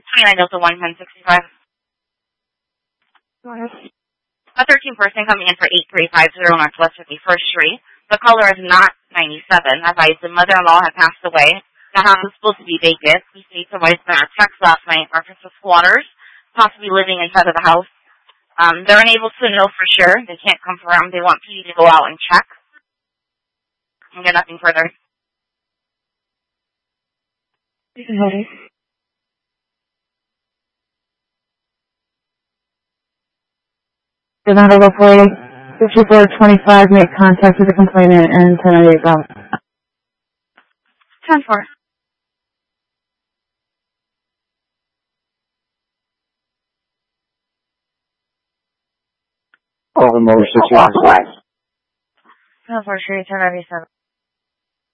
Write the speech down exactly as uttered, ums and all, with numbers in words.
twenty-nine Delta one ten sixty-five. Go ahead. A thirteen person coming in for eight three five zero Northwest fifty-first Street. The caller is not ninety-seven. Advised the mother-in-law had passed away. The house is supposed to be vacant. We see somebody sent a text last night in reference to squatters, possibly living inside of the house. Um, they're unable to know for sure. They can't confirm. They want P D to go out and check. And get nothing further. You can hold it. The number for you, fifty-four twenty-five, make contact with the complainant and ten ninety-eight go. ten four. Over motor six one. ten four Street, ten ninety-seven.